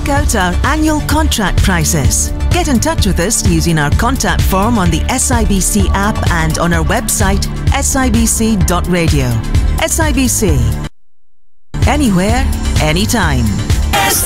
check out our annual contract prices. Get in touch with us using our contact form on the SIBC app and on our website sibc.radio. SIBC. Anywhere, anytime.